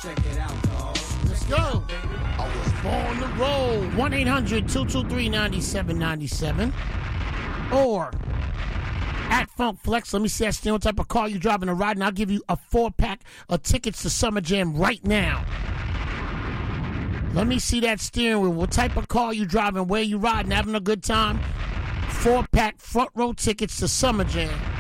Check it out, dog. Let's go. I was born to roll. 1-800-223-9797. Or at Funk Flex. Let me see that steering type of car you're driving or riding. I'll give you a 4-pack of tickets to Summer Jam right now. Let me see that steering wheel. What type of car you driving, where you riding, having a good time. 4-pack front row tickets to Summer Jam.